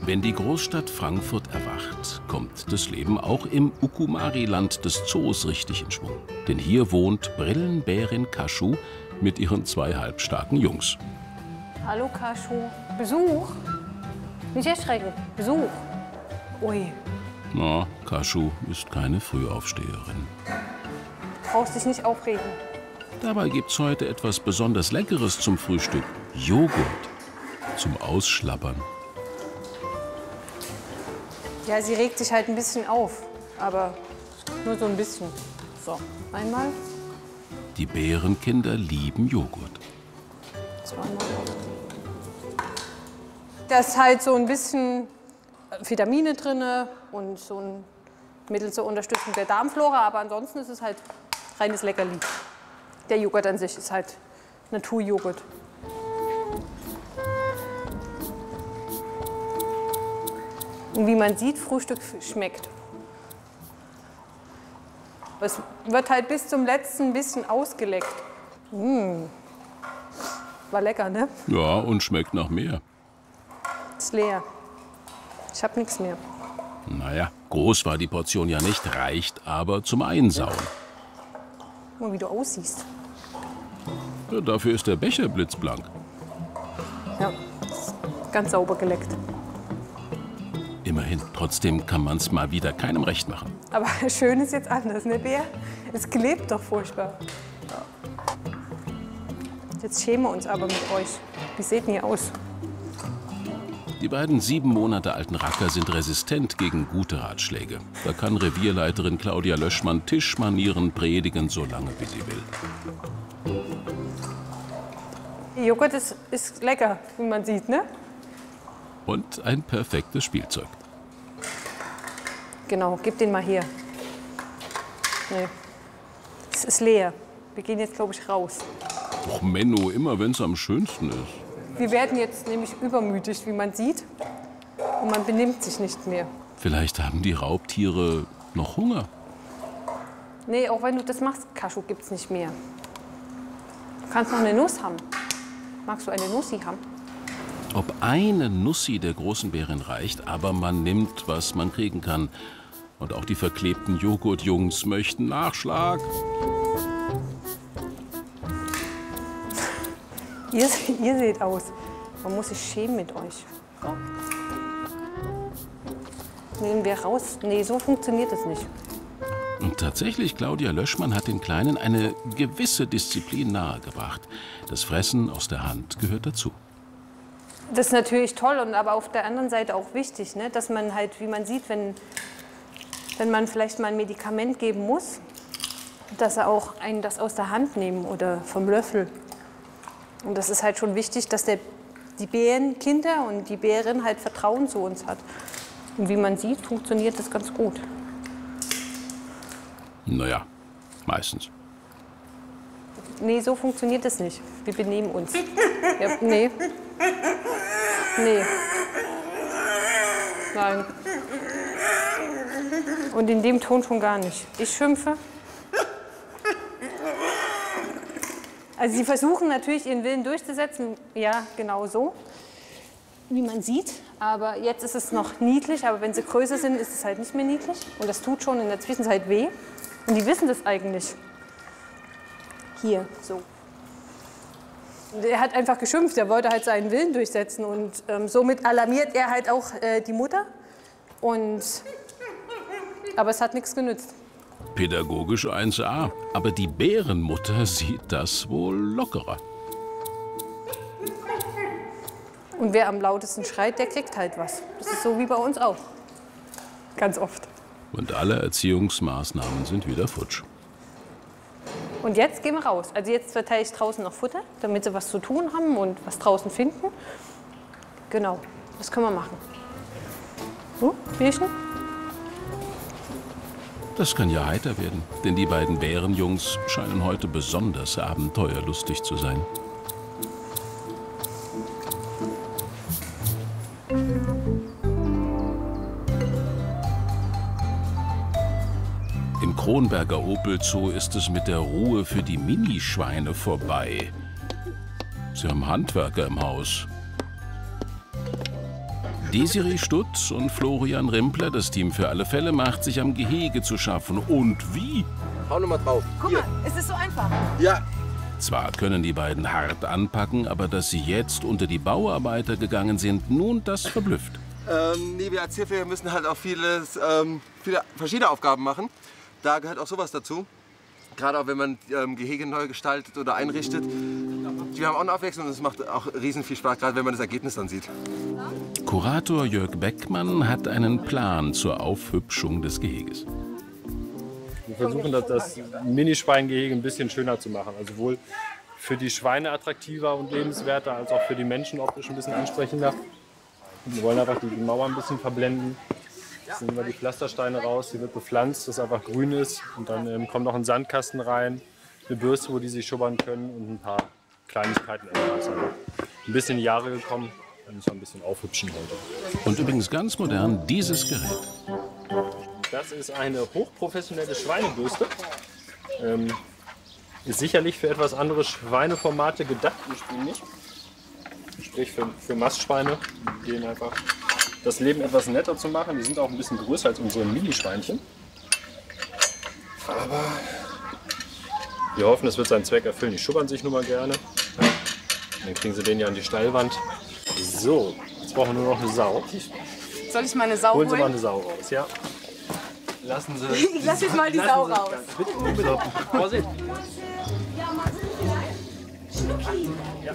Wenn die Großstadt Frankfurt erwacht, kommt das Leben auch im Ukumari-Land des Zoos richtig in Schwung. Denn hier wohnt Brillenbärin Kaschu mit ihren 2 halbstarken Jungs. Hallo Kaschu. Besuch? Nicht erschrecken. Besuch. Ui. Na, Kaschu ist keine Frühaufsteherin. Brauchst dich nicht aufregen. Dabei gibt's heute etwas besonders Leckeres zum Frühstück. Joghurt. Zum Ausschlappern. Ja, sie regt sich halt ein bisschen auf. Aber nur so ein bisschen. So, einmal, Die Bärenkinder lieben Joghurt. zweimal. Da ist halt so ein bisschen Vitamine drin und so ein Mittel zur Unterstützung der Darmflora. Aber ansonsten ist es halt reines Leckerli. Der Joghurt an sich ist halt Naturjoghurt. Und wie man sieht, Frühstück schmeckt. Es wird halt bis zum letzten ein bisschen ausgeleckt. War lecker, ne? Ja, und schmeckt nach mehr. Ist leer. Ich hab nichts mehr. Naja, groß war die Portion ja nicht, reicht aber zum Einsauen. Guck mal, wie du aussiehst. Ja, dafür ist der Becher blitzblank. Ja, ist ganz sauber geleckt. Immerhin, trotzdem kann man es mal wieder keinem recht machen. Aber schön ist jetzt anders, ne, Bär? Es klebt doch furchtbar. Jetzt schämen wir uns aber mit euch. Wie seht ihr aus? Die beiden 7 Monate alten Racker sind resistent gegen gute Ratschläge. Da kann Revierleiterin Claudia Löschmann Tischmanieren predigen, so lange wie sie will. Der Joghurt ist lecker, wie man sieht, ne? Und ein perfektes Spielzeug. Genau, gib den mal her. Nee, es ist leer. Wir gehen jetzt, glaube ich, raus. Och, Menno, immer wenn es am schönsten ist. Wir werden jetzt nämlich übermütig, wie man sieht. Und man benimmt sich nicht mehr. Vielleicht haben die Raubtiere noch Hunger. Nee, auch wenn du das machst, Kaschu gibt's nicht mehr. Du kannst noch eine Nuss haben. Magst du eine Nussi haben? Ob eine Nussi der großen Bärin reicht, aber man nimmt, was man kriegen kann. Und auch die verklebten Joghurtjungs möchten Nachschlag. Ihr seht aus. Man muss sich schämen mit euch. So. Nehmen wir raus. Nee, so funktioniert es nicht. Und tatsächlich, Claudia Löschmann hat den Kleinen eine gewisse Disziplin nahegebracht. Das Fressen aus der Hand gehört dazu. Das ist natürlich toll, und aber auf der anderen Seite auch wichtig, ne? Dass man halt, wie man sieht, wenn man vielleicht mal ein Medikament geben muss, dass er auch einen das aus der Hand nehmen oder vom Löffel. Und das ist halt schon wichtig, dass die Bärenkinder und die Bärin halt Vertrauen zu uns hat. Und wie man sieht, funktioniert das ganz gut. Naja, meistens. Nee, so funktioniert es nicht. Wir benehmen uns. Ja, nee. Nee. Nein. Und in dem Ton schon gar nicht. Ich schimpfe. Also sie versuchen natürlich ihren Willen durchzusetzen. Ja, genau so, wie man sieht. Aber jetzt ist es noch niedlich. Aber wenn sie größer sind, ist es halt nicht mehr niedlich. Und das tut schon in der Zwischenzeit weh. Und die wissen das eigentlich. Hier, so. Und er hat einfach geschimpft. Er wollte halt seinen Willen durchsetzen. Und somit alarmiert er halt auch die Mutter. Aber es hat nichts genützt. Pädagogisch 1A. Aber die Bärenmutter sieht das wohl lockerer. Und wer am lautesten schreit, der kriegt halt was. Das ist so wie bei uns auch. Ganz oft. Und alle Erziehungsmaßnahmen sind wieder futsch. Und jetzt gehen wir raus. Also jetzt verteile ich draußen noch Futter, damit sie was zu tun haben und was draußen finden. Genau, das können wir machen. Bierchen? Das kann ja heiter werden, denn die beiden Bärenjungs scheinen heute besonders abenteuerlustig zu sein. Im Kronberger Opel-Zoo ist es mit der Ruhe für die Minischweine vorbei. Sie haben Handwerker im Haus. Desiree Stutz und Florian Rimpler, das Team für alle Fälle, macht sich am Gehege zu schaffen. Und wie? Hau noch mal drauf. Guck mal, es ist so einfach. Ja. Zwar können die beiden hart anpacken, aber dass sie jetzt unter die Bauarbeiter gegangen sind, nun, das verblüfft. Nee, wir als Hilfe müssen halt auch viele verschiedene Aufgaben machen. Da gehört auch sowas dazu. Gerade auch wenn man Gehege neu gestaltet oder einrichtet. Wir haben auch eine Abwechslung und es macht auch riesen viel Spaß, gerade wenn man das Ergebnis dann sieht. Kurator Jörg Beckmann hat einen Plan zur Aufhübschung des Geheges. Wir versuchen, das Minischweingehege ein bisschen schöner zu machen. Also sowohl für die Schweine attraktiver und lebenswerter, als auch für die Menschen optisch ein bisschen ansprechender. Wir wollen einfach die Mauer ein bisschen verblenden. Jetzt nehmen wir die Pflastersteine raus, die wird bepflanzt, dass es einfach grün ist. Und dann kommt noch ein Sandkasten rein, eine Bürste, wo die sich schubbern können und ein paar Kleinigkeiten. Also ein bisschen in die Jahre gekommen, dann müssen wir ein bisschen aufhübschen heute. Und übrigens ganz modern dieses Gerät. Das ist eine hochprofessionelle Schweinebürste. Ist sicherlich für etwas andere Schweineformate gedacht ursprünglich. Sprich für Mastschweine, denen einfach das Leben etwas netter zu machen. Die sind auch ein bisschen größer als unsere Mini-Schweinchen. Aber wir hoffen, es wird seinen Zweck erfüllen. Die schubbern sich nun mal gerne. Dann kriegen sie den ja an die Steilwand. So, jetzt brauchen wir nur noch eine Sau. Soll ich mal eine Sau Holen Sie mal holen? eine Sau raus, ja. Lassen Sie. Ich lass jetzt mal die Sau raus. Bitte, bitte. Vorsicht. Ja.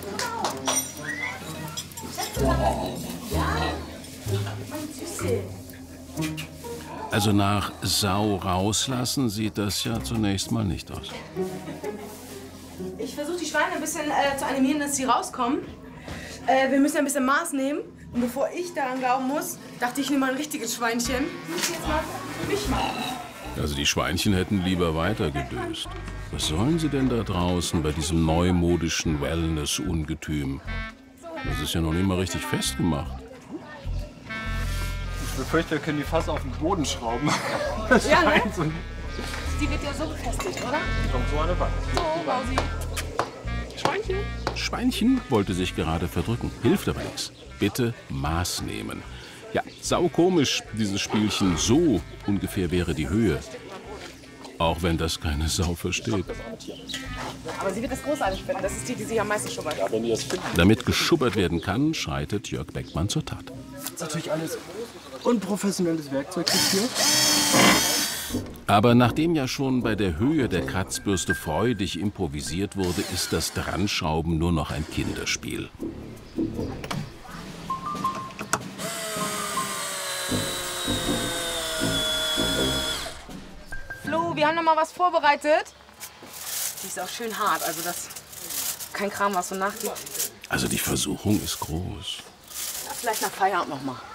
Also nach Sau rauslassen sieht das ja zunächst mal nicht aus. Ich versuche die Schweine ein bisschen zu animieren, dass sie rauskommen. Wir müssen ein bisschen Maß nehmen. Und bevor ich daran glauben muss, dachte ich, nehme mal ein richtiges Schweinchen. Muss ich jetzt mal für mich machen. Also die Schweinchen hätten lieber weitergedöst. Was sollen sie denn da draußen bei diesem neumodischen Wellness-Ungetüm? Das ist ja noch nicht mal richtig festgemacht. Ich befürchte, wir können die fast auf den Boden schrauben. Ja, ne? Die wird ja so befestigt, oder? Kommt so eine Wand. So, Mausi. Schweinchen. Schweinchen wollte sich gerade verdrücken. Hilft aber nichts. Bitte Maß nehmen. Ja, saukomisch, dieses Spielchen. So ungefähr wäre die Höhe. Auch wenn das keine Sau versteht. Aber sie wird das großartig finden. Das ist die sich am meisten schubbert. Ja, wenn die das finden. Damit geschubbert werden kann, schreitet Jörg Beckmann zur Tat. Das ist natürlich alles unprofessionelles Werkzeug hier. Aber nachdem ja schon bei der Höhe der Kratzbürste freudig improvisiert wurde, ist das Dranschrauben nur noch ein Kinderspiel. Flo, wir haben noch mal was vorbereitet. Die ist auch schön hart, also das kein Kram, was so nachgibt. Also die Versuchung ist groß. Ja, vielleicht nach Feierabend noch mal.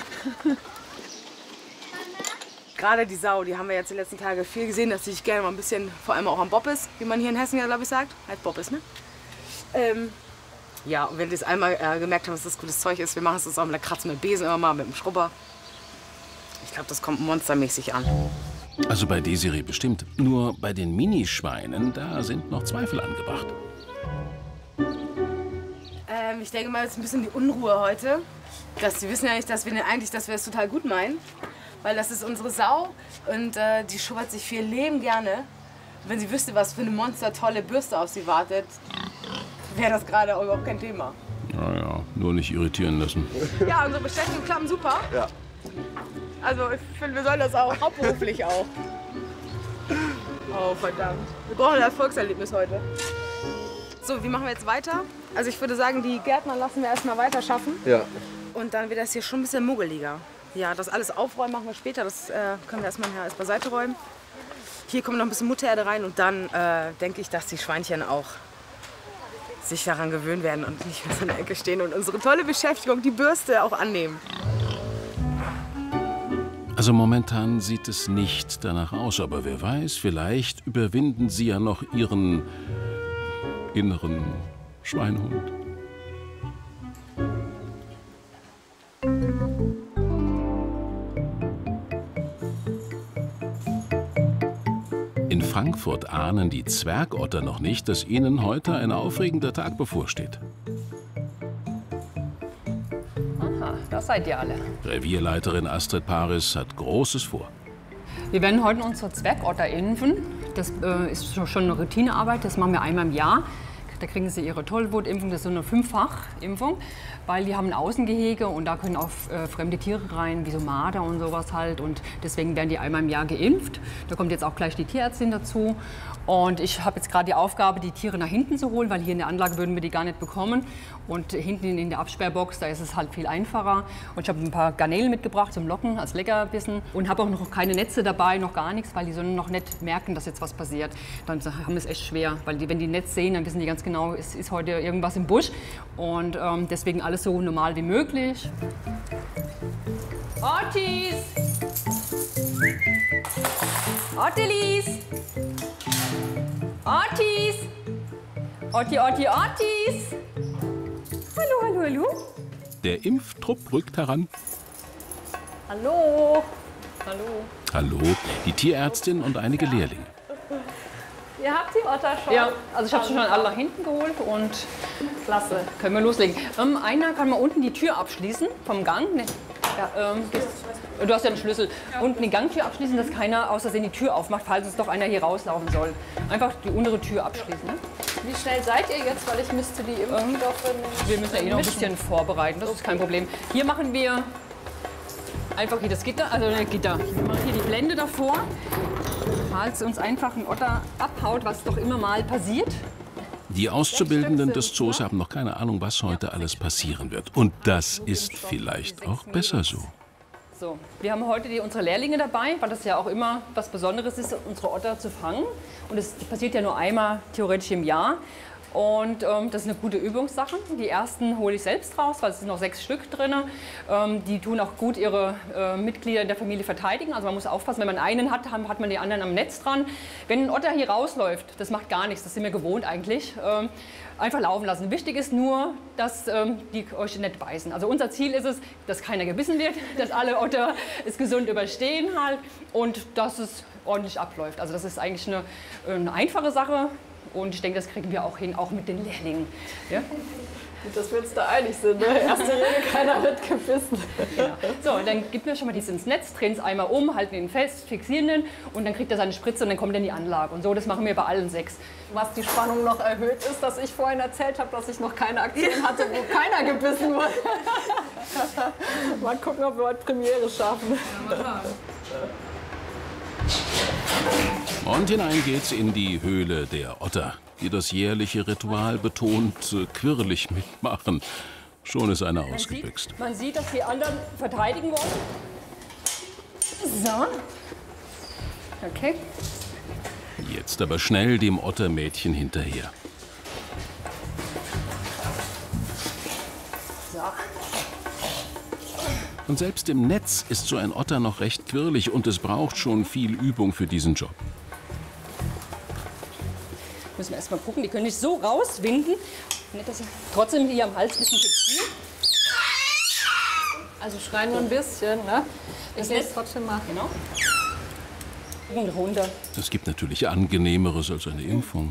Gerade die Sau, die haben wir jetzt die letzten Tage viel gesehen, dass sie sich gerne mal ein bisschen, vor allem auch am Bob ist, wie man hier in Hessen ja, glaube ich, sagt. Halt Bob ist, ne? Ja, und wenn wir das einmal gemerkt haben, dass das gutes Zeug ist, wir machen es uns auch mit der Kratze mit dem Besen immer mal, mit dem Schrubber. Ich glaube, das kommt monstermäßig an. Also bei Desiree bestimmt. Nur bei den Minischweinen, da sind noch Zweifel angebracht. Ich denke mal, es ist ein bisschen die Unruhe heute. Die wissen ja nicht, dass wir es total gut meinen. Weil das ist unsere Sau und die schubbert sich für ihr Leben gerne. Wenn sie wüsste, was für eine monstertolle Bürste auf sie wartet, wäre das gerade überhaupt kein Thema. Naja, nur nicht irritieren lassen. Ja, unsere Beschäftigungen klappen super. Ja. Also ich finde, wir sollen das auch, hauptberuflich auch. Oh, verdammt. Wir brauchen ein Erfolgserlebnis heute. So, wie machen wir jetzt weiter? Also ich würde sagen, die Gärtner lassen wir erstmal weiter schaffen. Ja. Und dann wird das hier schon ein bisschen muggeliger. Ja, das alles aufräumen machen wir später. Das können wir erstmal erst beiseite räumen. Hier kommt noch ein bisschen Muttererde rein und dann denke ich, dass die Schweinchen auch sich daran gewöhnen werden und nicht mehr so in der Ecke stehen und unsere tolle Beschäftigung, die Bürste, auch annehmen. Also momentan sieht es nicht danach aus, aber wer weiß, vielleicht überwinden sie ja noch ihren inneren Schweinhund. In Frankfurt ahnen die Zwergotter noch nicht, dass ihnen heute ein aufregender Tag bevorsteht. Aha. das seid ihr alle. Revierleiterin Astrid Paris hat Großes vor. Wir werden heute unsere Zwergotter impfen. Das ist schon eine Routinearbeit, das machen wir einmal im Jahr. Da kriegen sie ihre Tollwutimpfung, das ist so eine 5-fach-Impfung, weil die haben ein Außengehege und da können auch fremde Tiere rein, wie so Marder und sowas halt. Und deswegen werden die einmal im Jahr geimpft. Da kommt jetzt auch gleich die Tierärztin dazu. Und ich habe jetzt gerade die Aufgabe, die Tiere nach hinten zu holen, weil hier in der Anlage würden wir die gar nicht bekommen. Und hinten in der Absperrbox, da ist es halt viel einfacher. Und ich habe ein paar Garnelen mitgebracht zum Locken als Leckerbissen. Und habe auch noch keine Netze dabei, noch gar nichts, weil die sollen noch nicht merken, dass jetzt was passiert. Dann haben wir es echt schwer, weil wenn die Netz sehen, dann wissen die ganz genau, es ist heute irgendwas im Busch. Und deswegen alles so normal wie möglich. Ortis! Ortelis! Ortis! Orti, Orti, Ortis! Hallo, hallo, hallo. Der Impftrupp rückt heran. Hallo. Hallo. Hallo, die Tierärztin und einige Lehrlinge. Ihr habt die Otter schon? Ja, also ich habe schon alle nach hinten geholt und klasse. Können wir loslegen. Einer kann mal unten die Tür abschließen vom Gang. Nee. Ja, du hast ja einen Schlüssel. Unten die Gangtür abschließen, dass keiner aus Versehen die Tür aufmacht, falls uns doch einer hier rauslaufen soll. Einfach die untere Tür abschließen. Ne? Wie schnell seid ihr jetzt? Weil ich müsste die Impfstoffe Wir müssen ja noch ein bisschen vorbereiten, das ist kein Problem. Hier machen wir einfach hier das Gitter, also ein Gitter. Wir machen hier die Blende davor, falls uns einfach ein Otter abhaut, was doch immer mal passiert. Die Auszubildenden des Zoos haben noch keine Ahnung, was heute alles passieren wird. Und das ist vielleicht auch besser so. So, wir haben heute unsere Lehrlinge dabei, weil das ja auch immer was Besonderes ist, unsere Otter zu fangen. Und das passiert ja nur einmal theoretisch im Jahr. Und das ist eine gute Übungssache. Die ersten hole ich selbst raus, weil es sind noch 6 Stück drin. Die tun auch gut ihre Mitglieder in der Familie verteidigen. Also man muss aufpassen, wenn man einen hat, hat man die anderen am Netz dran. Wenn ein Otter hier rausläuft, das macht gar nichts, das sind wir gewohnt eigentlich. Einfach laufen lassen. Wichtig ist nur, dass die euch nicht beißen. Also unser Ziel ist es, dass keiner gebissen wird, dass alle Otter es gesund überstehen halt und dass es ordentlich abläuft. Also das ist eigentlich eine einfache Sache. Und ich denke, das kriegen wir auch hin, auch mit den Lehrlingen. Ja? Dass wir uns da einig sind. Ne? Erste Regel, keiner wird gebissen. Genau. So, und dann gibt mir schon mal dies ins Netz, drehen es einmal um, halten ihn fest, fixieren den und dann kriegt er seine Spritze und dann kommt er in die Anlage. Und so, das machen wir bei allen 6. Was die Spannung noch erhöht ist, dass ich vorhin erzählt habe, dass ich noch keine Aktion hatte, wo keiner gebissen wurde. Mal gucken, ob wir heute Premiere schaffen. Und hinein geht's in die Höhle der Otter, die das jährliche Ritual betont quirlig mitmachen. Schon ist einer ausgebüxt. Man sieht, dass die anderen verteidigen wollen. So. Okay. Jetzt aber schnell dem Ottermädchen hinterher. So. Und selbst im Netz ist so ein Otter noch recht quirlig und es braucht schon viel Übung für diesen Job. Müssen wir erst mal gucken, die können nicht so rauswinden. Nicht, dass sie trotzdem hier am Hals ein bisschen fixieren. Also schreien nur ein bisschen, ne? Ich will es trotzdem machen. Genau. Und runter. Es gibt natürlich Angenehmeres als eine Impfung,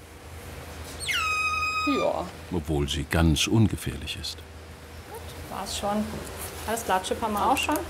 Ja. obwohl sie ganz ungefährlich ist. War's schon. Alles klar, Chip haben wir auch schon.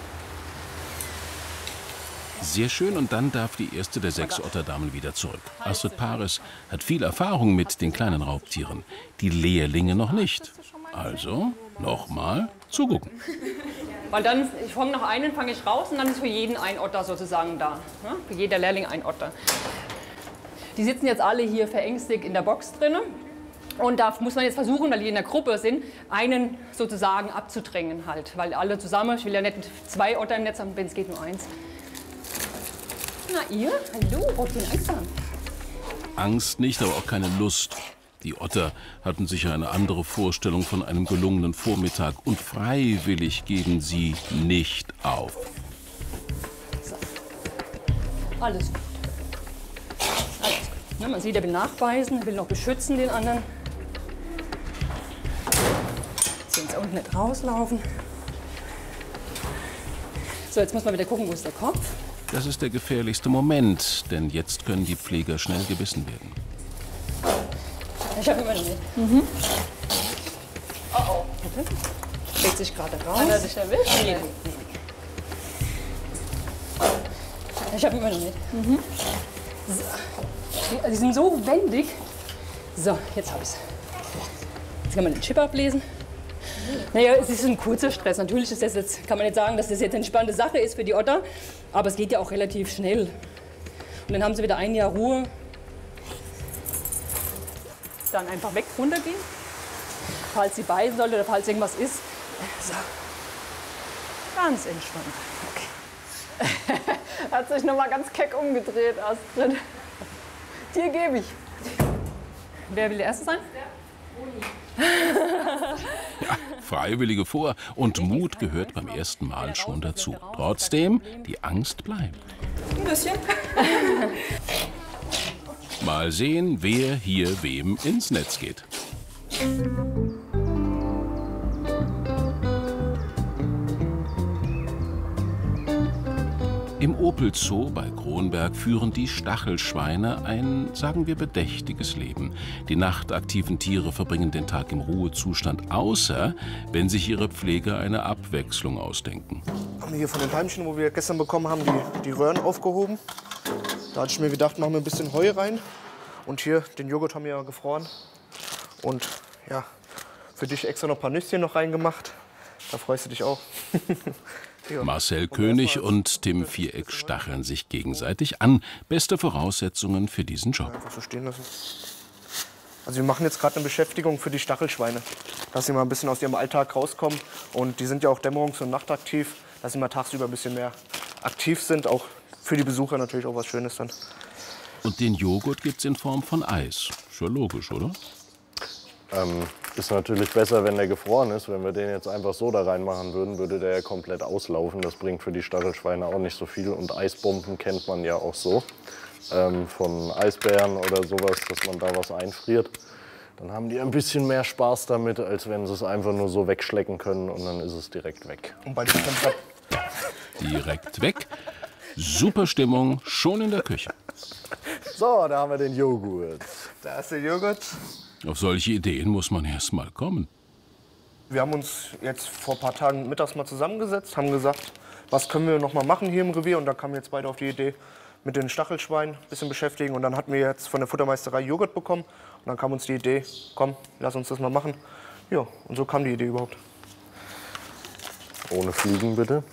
Sehr schön, und dann darf die erste der 6 Otterdamen wieder zurück. Astrid Paris hat viel Erfahrung mit den kleinen Raubtieren, die Lehrlinge noch nicht. Also, nochmal zugucken. Weil dann, ich fange noch einen, fange ich raus und dann ist für jeden ein Otter sozusagen da. Ne? Für jeder Lehrling ein Otter. Die sitzen jetzt alle hier verängstigt in der Box drin. Und da muss man jetzt versuchen, weil die in der Gruppe sind, einen sozusagen abzudrängen halt. Weil alle zusammen, ich will ja nicht 2 Otter im Netz haben, wenn es geht nur 1. Na ihr? Hallo, braucht ihr Angst haben? Angst nicht, aber auch keine Lust. Die Otter hatten sicher eine andere Vorstellung von einem gelungenen Vormittag und freiwillig geben sie nicht auf. So. Alles gut. Alles gut. Na, man sieht, er will nachbeißen, er will noch beschützen den anderen. Jetzt sind sie unten nicht rauslaufen. So, jetzt muss man wieder gucken, wo ist der Kopf. Das ist der gefährlichste Moment, denn jetzt können die Pfleger schnell gebissen werden. Ich habe immer nicht. Oh oh. Okay. stellt sich gerade raus. Hat er dich erwischt? Nee. Ich habe immer noch nicht. So. Die sind so wendig. So, jetzt habe ich es. Jetzt kann man den Chip ablesen. Naja, es ist ein kurzer Stress. Natürlich ist das jetzt, kann man nicht sagen, dass das jetzt eine spannende Sache ist für die Otter. Aber es geht ja auch relativ schnell. Und dann haben sie wieder ein Jahr Ruhe. Dann einfach weg, runtergehen. Falls sie beißen sollte oder falls irgendwas ist. So. Ganz entspannt. Okay. Hat sich noch mal ganz keck umgedreht, Astrid. Dir gebe ich. Wer will der Erste sein? Ja, Freiwillige vor und Mut gehört beim ersten Mal schon dazu. Trotzdem, die Angst bleibt. Ein bisschen. Mal sehen, wer hier wem ins Netz geht. Im Opel Zoo bei Kronberg führen die Stachelschweine ein, sagen wir, bedächtiges Leben. Die nachtaktiven Tiere verbringen den Tag im Ruhezustand, außer wenn sich ihre Pfleger eine Abwechslung ausdenken. Haben wir hier von den Heimchen, wo wir gestern bekommen haben, die Röhren aufgehoben. Da hatte ich mir gedacht, machen wir ein bisschen Heu rein. Und hier, den Joghurt haben wir ja gefroren. Und ja, für dich extra noch ein paar Nüsschen noch reingemacht. Da freust du dich auch. Marcel König und Tim Viereck stacheln sich gegenseitig an. Beste Voraussetzungen für diesen Job. Einfach so stehen lassen. Also wir machen jetzt gerade eine Beschäftigung für die Stachelschweine. Dass sie mal ein bisschen aus ihrem Alltag rauskommen. Und die sind ja auch dämmerungs- und nachtaktiv. Dass sie mal tagsüber ein bisschen mehr aktiv sind. Auch für die Besucher natürlich auch was Schönes dann. Und den Joghurt gibt's in Form von Eis. Schon logisch, oder? Ist natürlich besser, wenn der gefroren ist. Wenn wir den jetzt einfach so da reinmachen würden, würde der ja komplett auslaufen. Das bringt für die Stachelschweine auch nicht so viel. Und Eisbomben kennt man ja auch so. Von Eisbären oder sowas, dass man da was einfriert. Dann haben die ein bisschen mehr Spaß damit, als wenn sie es einfach nur so wegschlecken können und dann ist es direkt weg. Und bei den Direkt weg. Super Stimmung, schon in der Küche. So, da haben wir den Joghurt. Da ist der Joghurt. Auf solche Ideen muss man erst mal kommen. Wir haben uns jetzt vor ein paar Tagen mittags mal zusammengesetzt, haben gesagt, was können wir noch mal machen hier im Revier. Und da kamen jetzt beide auf die Idee, mit den Stachelschweinen ein bisschen beschäftigen. Und dann hatten wir jetzt von der Futtermeisterei Joghurt bekommen. Und dann kam uns die Idee, komm, lass uns das mal machen. Ja, und so kam die Idee überhaupt. Ohne Fliegen bitte.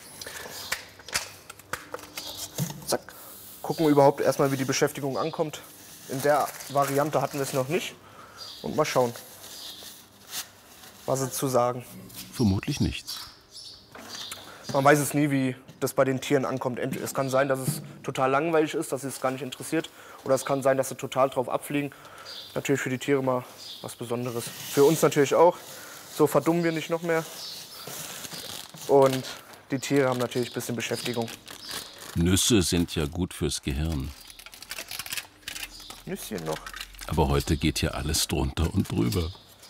Zack. Gucken wir überhaupt erstmal, wie die Beschäftigung ankommt. In der Variante hatten wir es noch nicht. Und mal schauen, was sie zu sagen. Vermutlich nichts. Man weiß es nie, wie das bei den Tieren ankommt. Es kann sein, dass es total langweilig ist, dass sie es gar nicht interessiert. Oder es kann sein, dass sie total drauf abfliegen. Natürlich für die Tiere mal was Besonderes. Für uns natürlich auch. So verdummen wir nicht noch mehr. Und die Tiere haben natürlich ein bisschen Beschäftigung. Nüsse sind ja gut fürs Gehirn. Nüsschen noch. Aber heute geht hier alles drunter und drüber.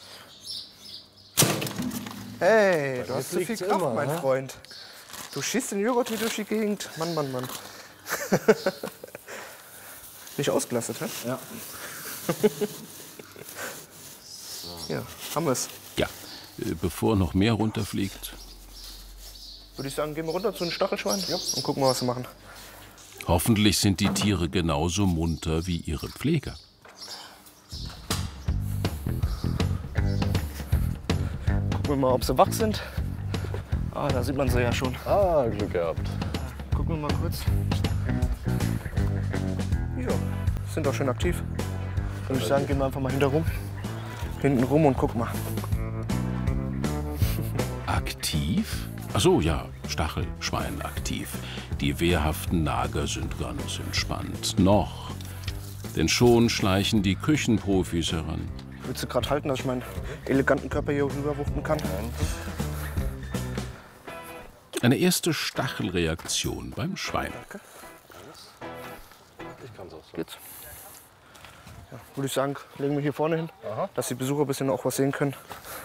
Hey, du hast so viel fliegt's Kraft, immer, mein ne? Freund. Du schießt den Joghurt hier durch die Gegend. Mann, Mann, Mann. Nicht ausgelastet, hä? Ja. Ja, haben wir es. Ja, bevor noch mehr runterfliegt, Würde ich sagen, gehen wir runter zu den Stachelschweinen und gucken mal, was wir machen. hoffentlich sind die Tiere genauso munter wie ihre Pfleger. Gucken wir mal, ob sie wach sind. Ah, da sieht man sie ja schon. Ah, Glück gehabt. Gucken wir mal kurz. Ja, sind doch schön aktiv. Würde ich sagen, gehen wir einfach mal hinten rum und gucken mal. Aktiv? Ach so, ja, Stachelschwein aktiv. Die wehrhaften Nager sind ganz entspannt. Noch. Denn schon schleichen die Küchenprofis heran. Willst du gerade halten, dass ich meinen eleganten Körper hier rüberwuchten kann? Eine erste Stachelreaktion beim Schwein. Ich kann's auch so. Geht's? Ja, würde ich sagen, legen wir hier vorne hin, dass die Besucher ein bisschen auch was sehen können.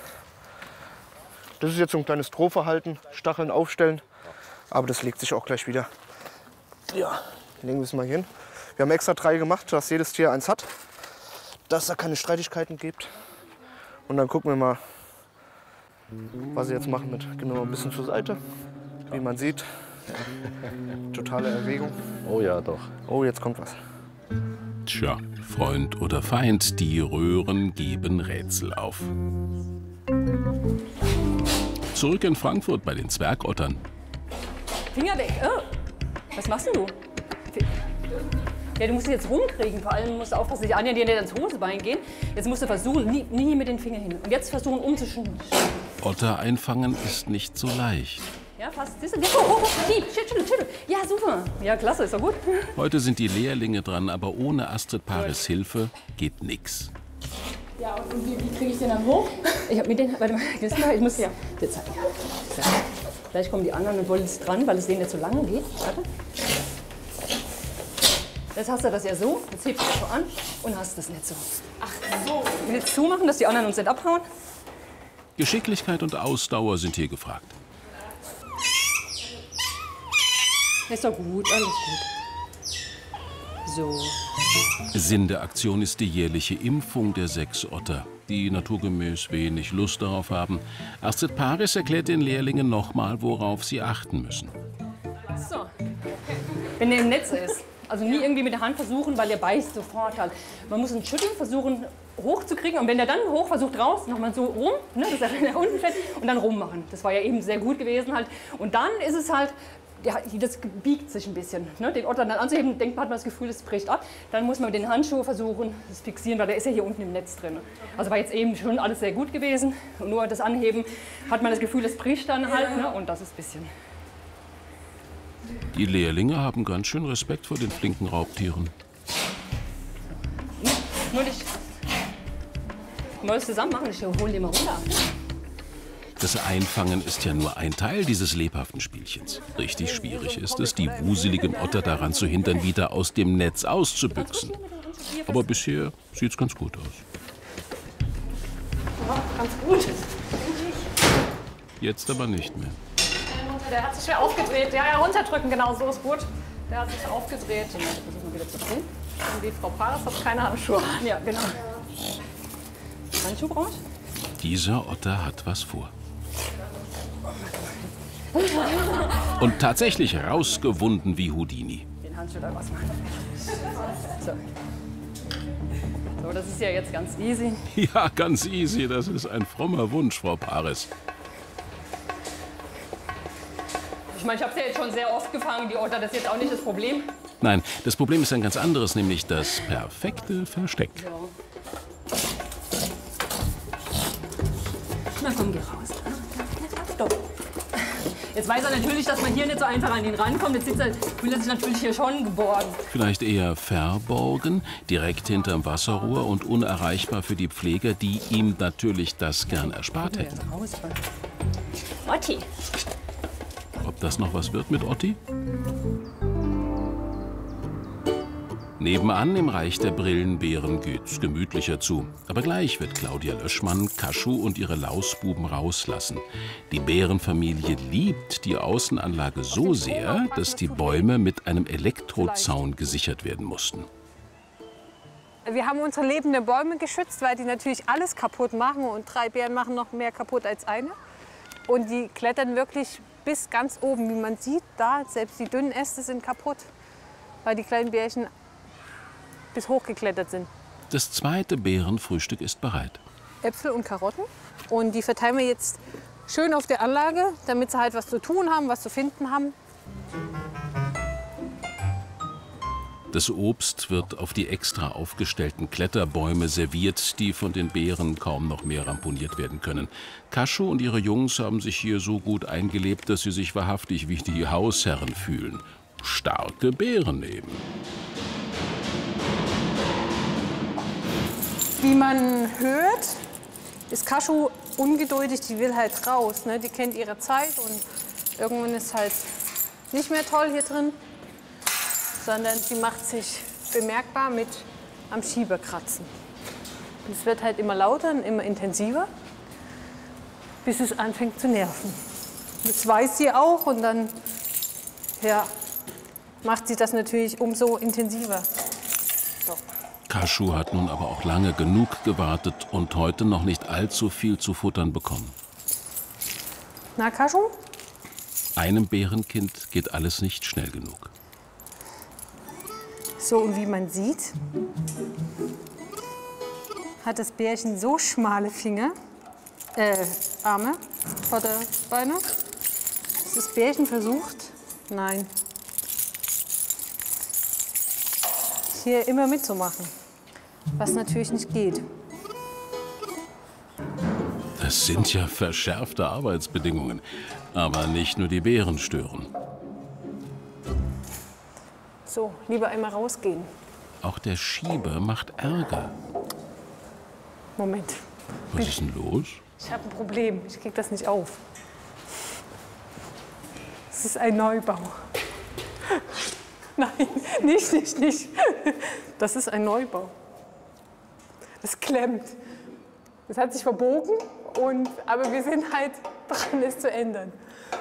Das ist jetzt so ein kleines Drohverhalten, Stacheln aufstellen, aber das legt sich auch gleich wieder. Ja, legen wir es mal hier hin. Wir haben extra 3 gemacht, dass jedes Tier eins hat, dass es da keine Streitigkeiten gibt. Und dann gucken wir mal, was sie jetzt machen mit. Gehen wir mal ein bisschen zur Seite. Wie man sieht, totale Erregung. Oh ja, doch. Oh, jetzt kommt was. Tja, Freund oder Feind, die Röhren geben Rätsel auf. Zurück in Frankfurt bei den Zwergottern. Finger weg. Oh. Was machst denn du? Ja, du musst ihn jetzt rumkriegen. Vor allem musst du aufpassen, dass die Anja dir nicht ans Hosenbein gehen. Jetzt musst du versuchen, nie mit den Fingern hin. Und jetzt versuchen umzuschneiden. Otter einfangen ist nicht so leicht. Ja, fast. Schüttel. Ja, super. Ja, klasse, ist doch gut. Heute sind die Lehrlinge dran, aber ohne Astrid Paris Hilfe geht nix. Ja, und wie kriege ich den dann hoch? Ich hab mit den. Warte mal, ich muss dir zeigen. Ja. Gleich kommen die anderen und wollen es dran, weil es denen nicht so lange geht. Warte. Jetzt hast du das ja so, jetzt hebst du das so an und hast das nicht so. Ach so. Ich will jetzt zumachen, dass die anderen uns nicht abhauen. Geschicklichkeit und Ausdauer sind hier gefragt. Ist doch gut, alles gut. So. Sinn der Aktion ist die jährliche Impfung der 6 Otter, die naturgemäß wenig Lust darauf haben. Astrid Paris erklärt den Lehrlingen nochmal, worauf sie achten müssen. So. Wenn der im Netz ist, also nie irgendwie mit der Hand versuchen, weil der beißt sofort halt. Man muss ihn schütteln, versuchen hochzukriegen und wenn der dann hoch versucht raus, nochmal so rum, ne, dass er nach unten fällt und dann rummachen. Das war ja eben sehr gut gewesen halt. Und dann ist es halt, das biegt sich ein bisschen. Ne? Den Otter dann anzuheben, denkt man, hat man das Gefühl, es bricht ab. Dann muss man mit den Handschuhen versuchen, das fixieren, weil der ist ja hier unten im Netz drin. Also war jetzt eben schon alles sehr gut gewesen. Und nur das Anheben hat man das Gefühl, es bricht dann halt. Ne? Und das ist ein bisschen. Die Lehrlinge haben ganz schön Respekt vor den flinken Raubtieren. Nur nicht. Wollen wir das zusammen machen? Ich hole den mal runter. Das Einfangen ist ja nur ein Teil dieses lebhaften Spielchens. Richtig schwierig ist es, die wuseligen Otter daran zu hindern, wieder aus dem Netz auszubüchsen. Aber bisher sieht's ganz gut aus. Ja, ganz gut. Jetzt aber nicht mehr. Der hat sich schwer aufgedreht. Ja, runterdrücken, genau, so ist gut. Der hat sich aufgedreht. Versuchen wir wieder zu drehen. Und die Frau Paris hat keine Handschuhe. Ja, genau. Handschuh braucht? Dieser Otter hat was vor. Und tatsächlich rausgewunden wie Houdini. Den Handschuh da rausmachen. So. So, das ist ja jetzt ganz easy. Ja, ganz easy. Das ist ein frommer Wunsch, Frau Paris. Ich meine, ich habe es ja jetzt schon sehr oft gefangen, die Otter, das ist jetzt auch nicht das Problem. Nein, das Problem ist ein ganz anderes, nämlich das perfekte Versteck. So. Na komm, geh raus. Stopp. Jetzt weiß er natürlich, dass man hier nicht so einfach an ihn rankommt. Jetzt fühlt er sich natürlich hier schon geborgen. Vielleicht eher verborgen, direkt hinterm Wasserrohr und unerreichbar für die Pfleger, die ihm natürlich das gern erspart hätten. Otti. Ob das noch was wird mit Otti? Nebenan im Reich der Brillenbären geht's gemütlicher zu. Aber gleich wird Claudia Löschmann Kaschu und ihre Lausbuben rauslassen. Die Bärenfamilie liebt die Außenanlage so sehr, dass die Bäume mit einem Elektrozaun gesichert werden mussten. Wir haben unsere lebenden Bäume geschützt, weil die natürlich alles kaputt machen. Und 3 Bären machen noch mehr kaputt als eine. Und die klettern wirklich bis ganz oben. Wie man sieht, da, selbst die dünnen Äste sind kaputt, weil die kleinen Bärchen bis hochgeklettert sind. Das zweite Bärenfrühstück ist bereit. Äpfel und Karotten. Und die verteilen wir jetzt schön auf der Anlage, damit sie halt was zu tun haben, was zu finden haben. Das Obst wird auf die extra aufgestellten Kletterbäume serviert, die von den Bären kaum noch mehr ramponiert werden können. Kaschu und ihre Jungs haben sich hier so gut eingelebt, dass sie sich wahrhaftig wie die Hausherren fühlen. Starke Bären eben. Wie man hört, ist Kaschu ungeduldig, die will halt raus. Ne? Die kennt ihre Zeit und irgendwann ist halt nicht mehr toll hier drin, sondern sie macht sich bemerkbar mit am Schieber kratzen. Es wird halt immer lauter und immer intensiver, bis es anfängt zu nerven. Das weiß sie auch und dann ja, macht sie das natürlich umso intensiver. So. Kaschu hat nun aber auch lange genug gewartet und heute noch nicht allzu viel zu futtern bekommen. Na, Kaschu? Einem Bärenkind geht alles nicht schnell genug. So, und wie man sieht, hat das Bärchen so schmale Finger, Arme, Vorderbeine, dass das Bärchen versucht, nein, hier immer mitzumachen, was natürlich nicht geht. Das sind ja verschärfte Arbeitsbedingungen. Aber nicht nur die Bären stören. So, lieber einmal rausgehen. Auch der Schieber macht Ärger. Moment, Was ist denn los? ich habe ein Problem. Ich kriege das nicht auf. Es ist ein Neubau. Nein, nicht. Das ist ein Neubau. Das klemmt. Das hat sich verbogen, aber wir sind halt dran, es zu ändern.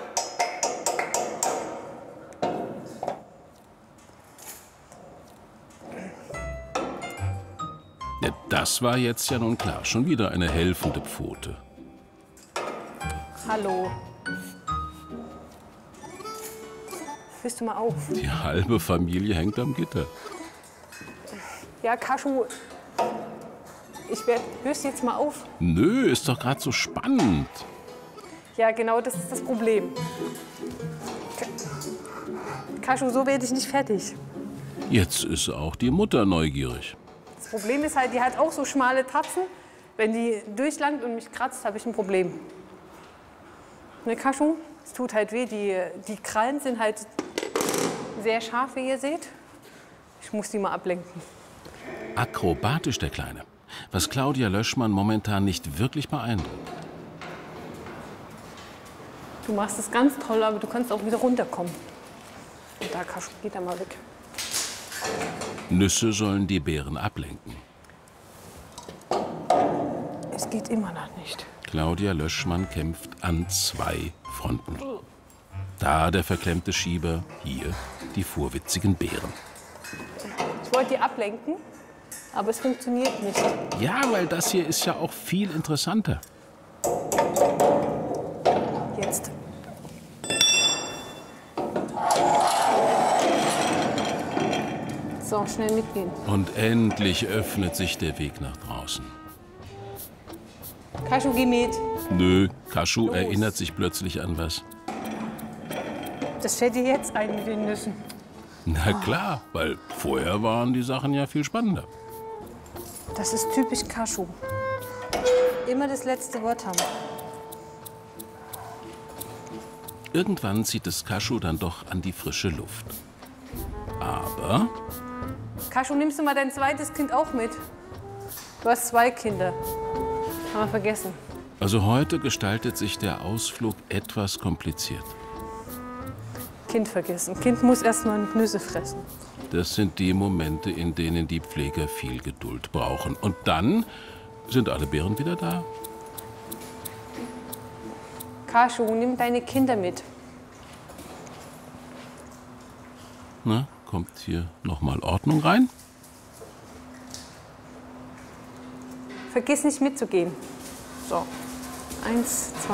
Ja, das war jetzt ja nun klar. Schon wieder eine helfende Pfote. Hallo. Führst du mal auf? Die halbe Familie hängt am Gitter. Ja, Kaschu, hörst du jetzt mal auf? Nö, ist doch gerade so spannend. Ja, genau, das ist das Problem. Kaschu, so werde ich nicht fertig. Jetzt ist auch die Mutter neugierig. Das Problem ist halt, die hat auch so schmale Tatzen. Wenn die durchlangt und mich kratzt, habe ich ein Problem. Ne, Kaschu, es tut halt weh. Die Krallen sind halt sehr scharf, wie ihr seht. Ich muss die mal ablenken. Akrobatisch, der Kleine. Was Claudia Löschmann momentan nicht wirklich beeindruckt. Du machst es ganz toll, aber du kannst auch wieder runterkommen. Und da, Kaschu, geht er mal weg. Nüsse sollen die Bären ablenken. Es geht immer noch nicht. Claudia Löschmann kämpft an 2 Fronten. Da der verklemmte Schieber, hier die vorwitzigen Bären. Ich wollte die ablenken, aber es funktioniert nicht. Ja, weil das hier ist ja auch viel interessanter. Jetzt. So, schnell mitgehen. Und endlich öffnet sich der Weg nach draußen. Kaschu, geh mit. Nö, Kaschu erinnert sich plötzlich an was. Das fällt dir jetzt ein mit den Nüssen. Na klar, weil vorher waren die Sachen ja viel spannender. Das ist typisch Kaschu. Immer das letzte Wort haben. Irgendwann zieht es Kaschu dann doch an die frische Luft. Aber Kaschu, nimmst du mal dein zweites Kind auch mit? Du hast 2 Kinder. Haben wir vergessen. also heute gestaltet sich der Ausflug etwas kompliziert. Kind vergessen. Kind muss erst mal Nüsse fressen. Das sind die Momente, in denen die Pfleger viel Geduld brauchen. Und dann sind alle Bären wieder da. Kaschu, nimm deine Kinder mit. Na, kommt hier noch mal Ordnung rein? Vergiss nicht mitzugehen. So. 1, 2.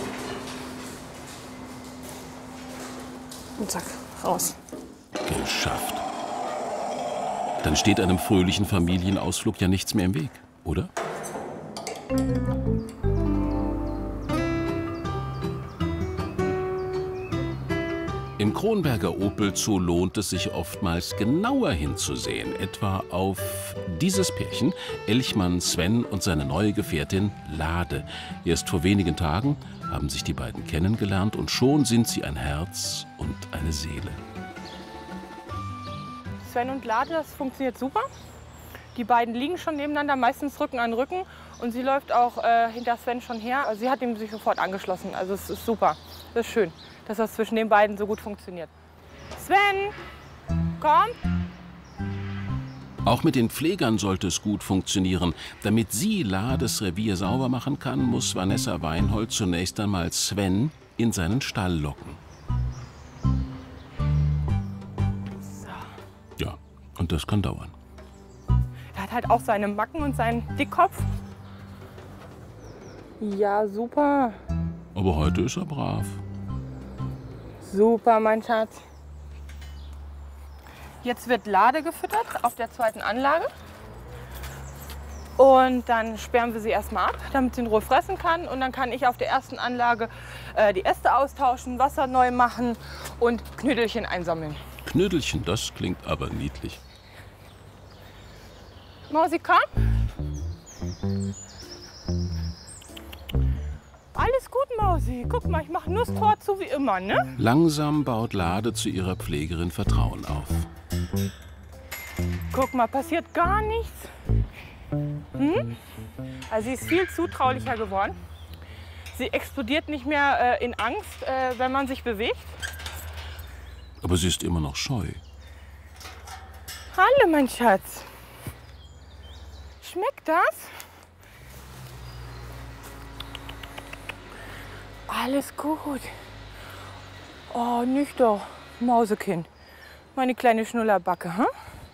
Und zack, raus. Geschafft. Dann steht einem fröhlichen Familienausflug ja nichts mehr im Weg, oder? Im Kronberger Opel Zoo lohnt es sich oftmals genauer hinzusehen, etwa auf dieses Pärchen, Elchmann Sven und seine neue Gefährtin Lade. Erst vor wenigen Tagen haben sich die beiden kennengelernt und schon sind sie ein Herz und eine Seele. Sven und Lade, das funktioniert super. Die beiden liegen schon nebeneinander, meistens Rücken an Rücken. Und sie läuft auch hinter Sven schon her. Also sie hat ihm sich sofort angeschlossen. Also es ist super. Das ist schön, dass das zwischen den beiden so gut funktioniert. Sven, komm! Auch mit den Pflegern sollte es gut funktionieren. Damit sie Lades Revier sauber machen kann, muss Vanessa Weinhold zunächst einmal Sven in seinen Stall locken. Ja, und das kann dauern. Er hat halt auch seine Macken und seinen Dickkopf. Ja, super. Aber heute ist er brav. Super, mein Schatz. Jetzt wird Lade gefüttert auf der zweiten Anlage. Und dann sperren wir sie erstmal ab, damit sie in Ruhe fressen kann. Und dann kann ich auf der ersten Anlage die Äste austauschen, Wasser neu machen und Knödelchen einsammeln. Knödelchen, das klingt aber niedlich. Mausi, komm. Alles gut, Mausi. Guck mal, ich mache nur das Tor zu wie immer, ne? Langsam baut Lade zu ihrer Pflegerin Vertrauen auf. Guck mal, passiert gar nichts. Also sie ist viel zutraulicher geworden. Sie explodiert nicht mehr in Angst, wenn man sich bewegt. Aber sie ist immer noch scheu. Hallo, mein Schatz. Schmeckt das? Alles gut. Oh, nicht doch, Mausekind. Meine kleine Schnullerbacke, hm?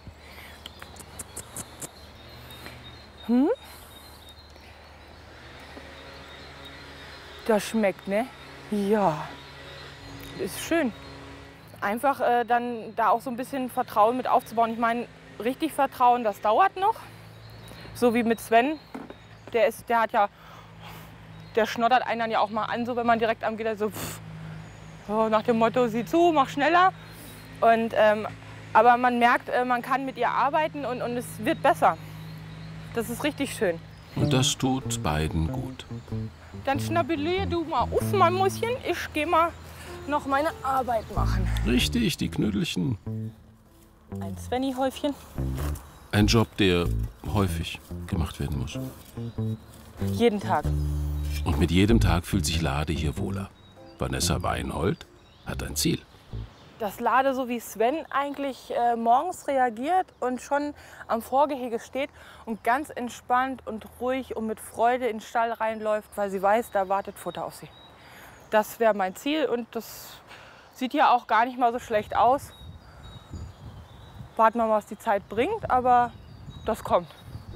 Das schmeckt, ne? Ja. Ist schön. Einfach dann da auch so ein bisschen Vertrauen mit aufzubauen. Ich meine, richtig Vertrauen, das dauert noch. So wie mit Sven. Der schnoddert einen dann ja auch mal an, so wenn man direkt am Gitter so, so nach dem Motto, sieh zu, mach schneller. Und, aber man merkt, man kann mit ihr arbeiten und es wird besser. Das ist richtig schön. Und das tut beiden gut. Dann schnabulier du mal auf, mein Mäuschen. Ich gehe mal noch meine Arbeit machen. Richtig, die Knödelchen. Ein Svenny-Häufchen. Ein Job, der häufig gemacht werden muss. Jeden Tag. Und mit jedem Tag fühlt sich Lade hier wohler. Vanessa Weinhold hat ein Ziel. Dass Lade so wie Sven eigentlich morgens reagiert und schon am Vorgehege steht und ganz entspannt und ruhig und mit Freude in den Stall reinläuft, weil sie weiß, da wartet Futter auf sie. Das wäre mein Ziel und das sieht ja auch gar nicht mal so schlecht aus. Warten wir mal, was die Zeit bringt, aber das kommt.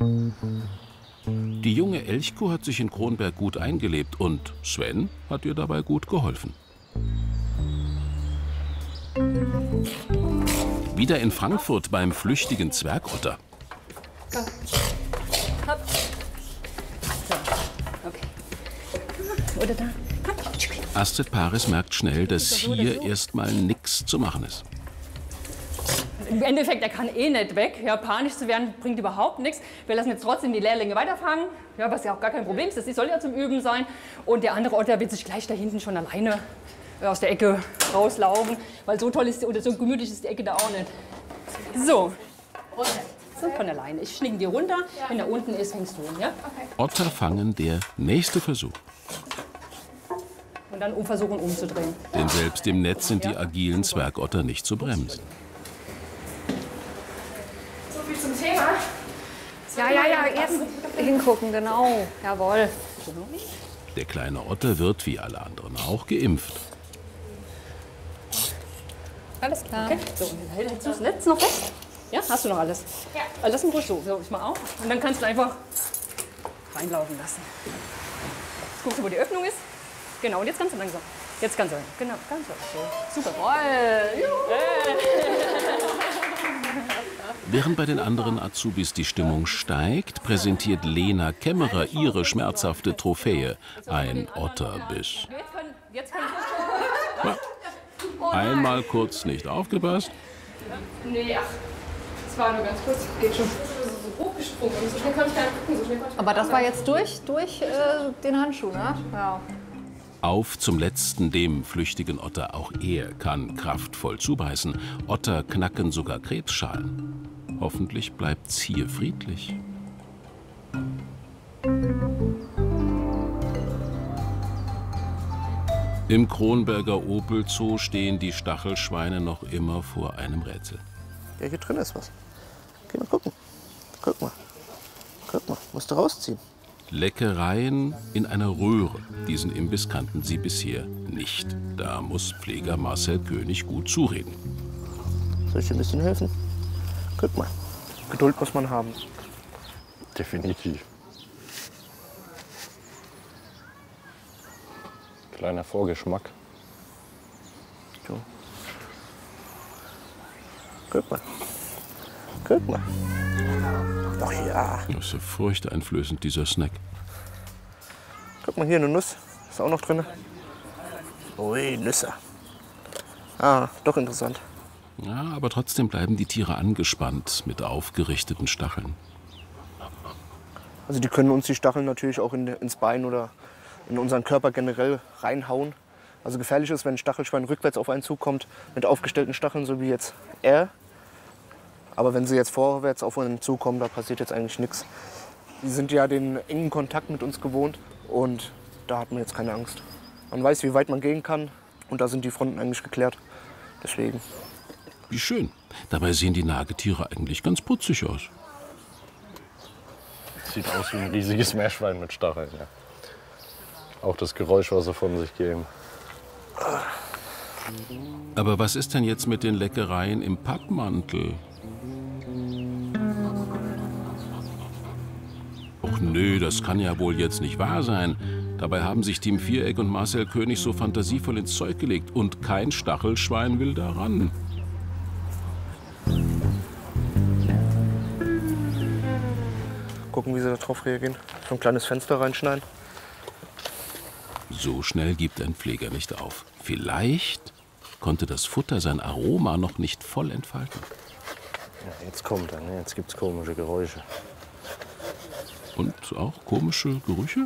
Die junge Elchkuh hat sich in Kronberg gut eingelebt und Sven hat ihr dabei gut geholfen. Wieder in Frankfurt beim flüchtigen Zwergotter. Oder da. Astrid Paris merkt schnell, dass hier erstmal nichts zu machen ist. Im Endeffekt, er kann eh nicht weg. Ja, panisch zu werden bringt überhaupt nichts. Wir lassen jetzt trotzdem die Lehrlinge weiterfangen, ja, was ja auch gar kein Problem ist. Das soll ja zum Üben sein. Und der andere Otter wird sich gleich da hinten schon alleine aus der Ecke rauslaufen. Weil so toll ist oder so gemütlich ist die Ecke da auch nicht. So. So von alleine. Ich schlinge die runter. Wenn er unten ist, hängst du hin. Ja? Otter fangen, der nächste Versuch. Und dann versuchen umzudrehen. Denn selbst im Netz sind die agilen Zwergotter nicht zu bremsen. So viel zum Thema. Ja, erst hingucken, genau. Jawohl. Der kleine Otter wird, wie alle anderen auch, geimpft. Alles klar. Okay. So, hältst du das Netz noch fest? Ja, hast du noch alles? Ja. Also lass ihn ruhig so. So, ich mal auf. Und dann kannst du einfach reinlaufen lassen. Jetzt guckst du, wo die Öffnung ist. Genau, und jetzt ganz langsam. Jetzt ganz langsam. Genau, ganz langsam. So. Super. Während bei den anderen Azubis die Stimmung steigt, präsentiert Lena Kämmerer ihre schmerzhafte Trophäe, ein Otterbiss. Jetzt können Ja. Einmal kurz nicht aufgepasst. Nee, ach, das war nur ganz kurz. Geht schon. So hochgesprungen. So schnell konnte ich gar nicht gucken. So schnell konnte ich Aber das war jetzt durch den Handschuh, ne? Ja. Auf zum letzten, dem flüchtigen Otter. Auch er kann kraftvoll zubeißen. Otter knacken sogar Krebsschalen. Hoffentlich bleibt's hier friedlich. Im Kronberger Opel Zoo stehen die Stachelschweine noch immer vor einem Rätsel. Ja, hier drin ist was. Geh mal gucken. Guck mal. Guck mal, musst du rausziehen. Leckereien in einer Röhre. Diesen Imbiss kannten sie bisher nicht. Da muss Pfleger Marcel König gut zureden. Soll ich dir ein bisschen helfen? Guck mal. Geduld muss man haben. Definitiv. Kleiner Vorgeschmack. So. Guck mal. Guck mal. Ach ja. Das ist ja furchteinflößend, dieser Snack. Guck mal, hier eine Nuss. Ist auch noch drin. Ui, Nüsse. Ah, doch interessant. Ja, aber trotzdem bleiben die Tiere angespannt mit aufgerichteten Stacheln. Also die können uns die Stacheln natürlich auch ins Bein oder in unseren Körper generell reinhauen. Also gefährlich ist, wenn ein Stachelschwein rückwärts auf einen zukommt mit aufgestellten Stacheln, so wie jetzt er. Aber wenn sie jetzt vorwärts auf einen zukommen, da passiert jetzt eigentlich nichts. Die sind ja den engen Kontakt mit uns gewohnt und da hat man jetzt keine Angst. Man weiß, wie weit man gehen kann und da sind die Fronten eigentlich geklärt. Deswegen. Wie schön. Dabei sehen die Nagetiere eigentlich ganz putzig aus. Sieht aus wie ein riesiges Meerschwein mit Stacheln. Ja. Auch das Geräusch, was sie von sich geben. Aber was ist denn jetzt mit den Leckereien im Pappmantel? Och nö, das kann ja wohl jetzt nicht wahr sein. Dabei haben sich Team Viereck und Marcel König so fantasievoll ins Zeug gelegt und kein Stachelschwein will daran. Gucken, wie sie darauf reagieren. So ein kleines Fenster reinschneiden. So schnell gibt ein Pfleger nicht auf. Vielleicht konnte das Futter sein Aroma noch nicht voll entfalten. Ja, jetzt kommt er, ne? Jetzt gibt's komische Geräusche. Und auch komische Gerüche?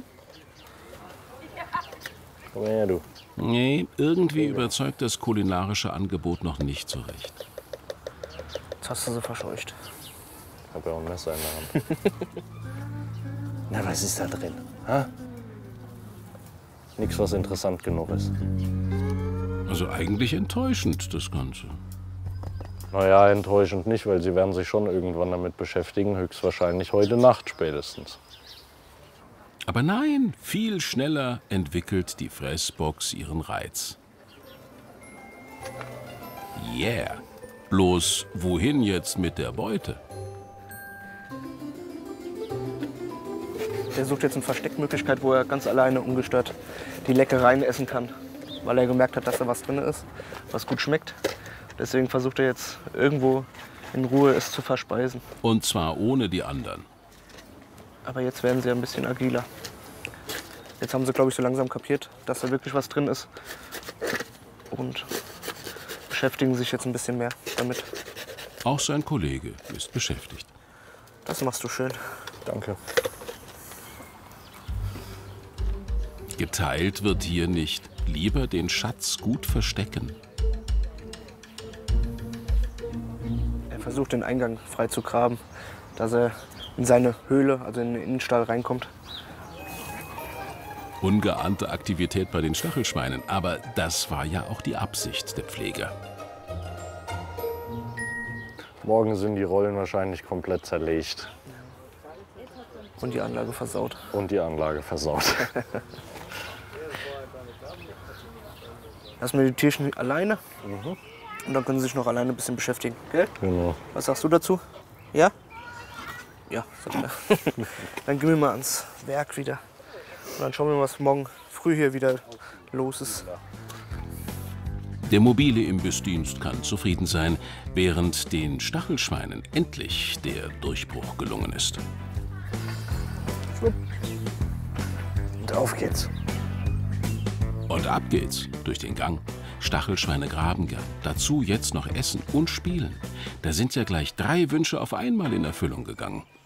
Komm her, du. Nee, irgendwie überzeugt das kulinarische Angebot noch nicht so recht. Jetzt hast du sie verscheucht. Ich hab ja auch ein Messer in der Hand. Na, was ist da drin? Ha? Nichts, was interessant genug ist. Also eigentlich enttäuschend, das Ganze. Naja, enttäuschend nicht, weil sie werden sich schon irgendwann damit beschäftigen. Höchstwahrscheinlich heute Nacht spätestens. Aber nein, viel schneller entwickelt die Fressbox ihren Reiz. Yeah! Bloß wohin jetzt mit der Beute? Der sucht jetzt eine Versteckmöglichkeit, wo er ganz alleine ungestört die Leckereien essen kann. Weil er gemerkt hat, dass da was drin ist, was gut schmeckt. Deswegen versucht er jetzt irgendwo in Ruhe es zu verspeisen. Und zwar ohne die anderen. Aber jetzt werden sie ein bisschen agiler. Jetzt haben sie, glaube ich, so langsam kapiert, dass da wirklich was drin ist. Und beschäftigen sich jetzt ein bisschen mehr damit. Auch sein Kollege ist beschäftigt. Das machst du schön. Danke. Geteilt wird hier nicht. Lieber den Schatz gut verstecken. Er versucht, den Eingang frei zu graben, dass er in seine Höhle, also in den Innenstall, reinkommt. Ungeahnte Aktivität bei den Stachelschweinen. Aber das war ja auch die Absicht der Pfleger. Morgen sind die Rollen wahrscheinlich komplett zerlegt. Und die Anlage versaut. Und die Anlage versaut. Lassen wir die Tierchen alleine. Und dann können sie sich noch alleine ein bisschen beschäftigen. Gell? Genau. Was sagst du dazu? Ja? Ja, dann gehen wir mal ans Werk wieder. Und dann schauen wir mal, was morgen früh hier wieder los ist. Der mobile Imbissdienst kann zufrieden sein, während den Stachelschweinen endlich der Durchbruch gelungen ist. Und auf geht's. Und ab geht's durch den Gang. Stachelschweine graben gern. Dazu jetzt noch essen und spielen. Da sind ja gleich 3 Wünsche auf einmal in Erfüllung gegangen.